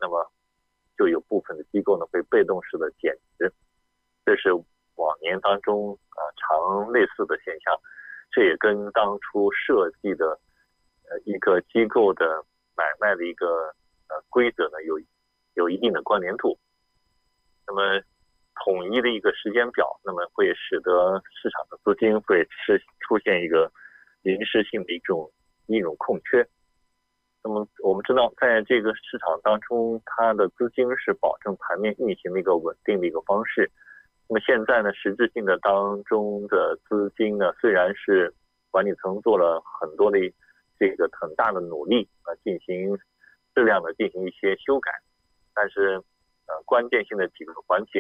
那么就有部分的机构呢会被动式的减值，这是往年当中常类似的现象。这也跟当初设计的一个机构的买卖的一个规则呢有一定的关联度。那么统一的一个时间表，那么会使得市场的资金会出现一个临时性的一种空缺。那么我们知道，在这个市场当中，它的资金是保证盘面运行的一个稳定的一个方式。那么现在呢，实质性的当中的资金呢，虽然是管理层做了很多的这个很大的努力进行质量的进行一些修改，但是关键性的几个环节